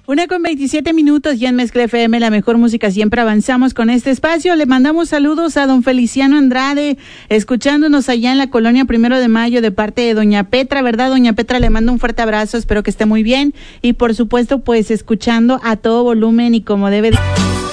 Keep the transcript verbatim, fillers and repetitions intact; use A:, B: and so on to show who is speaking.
A: Una con veintisiete minutos ya en Mezcla F M, la mejor música. Siempre avanzamos con este espacio. Le mandamos saludos a don Feliciano Andrade, escuchándonos allá en la colonia Primero de Mayo de parte de doña Petra, ¿verdad? Doña Petra, le mando un fuerte abrazo, espero que esté muy bien. Y por supuesto, pues escuchando a todo volumen y como debe de...